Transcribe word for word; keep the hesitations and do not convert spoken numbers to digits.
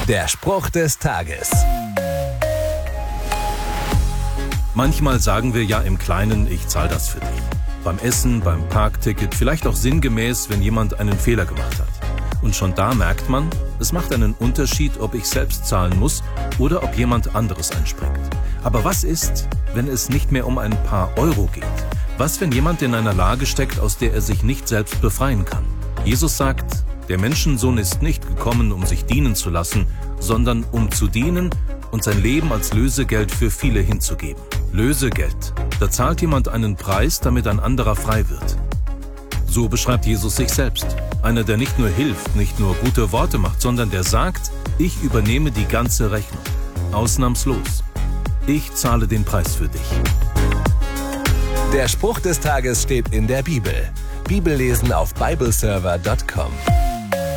Der Spruch des Tages. Manchmal sagen wir ja im Kleinen, ich zahle das für dich. Beim Essen, beim Parkticket, vielleicht auch sinngemäß, wenn jemand einen Fehler gemacht hat. Und schon da merkt man, es macht einen Unterschied, ob ich selbst zahlen muss oder ob jemand anderes einspringt. Aber was ist, wenn es nicht mehr um ein paar Euro geht? Was, wenn jemand in einer Lage steckt, aus der er sich nicht selbst befreien kann? Jesus sagt, der Menschensohn ist nicht gekommen, um sich dienen zu lassen, sondern um zu dienen und sein Leben als Lösegeld für viele hinzugeben. Lösegeld. Da zahlt jemand einen Preis, damit ein anderer frei wird. So beschreibt Jesus sich selbst. Einer, der nicht nur hilft, nicht nur gute Worte macht, sondern der sagt, ich übernehme die ganze Rechnung. Ausnahmslos. Ich zahle den Preis für dich. Der Spruch des Tages steht in der Bibel. Bibellesen auf bibleserver punkt com.